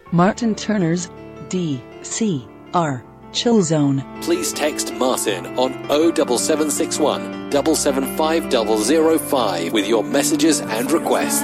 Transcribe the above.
Martin Turner's DCR Chill Zone. Please text Martin on 07761 775 005 with your messages and requests.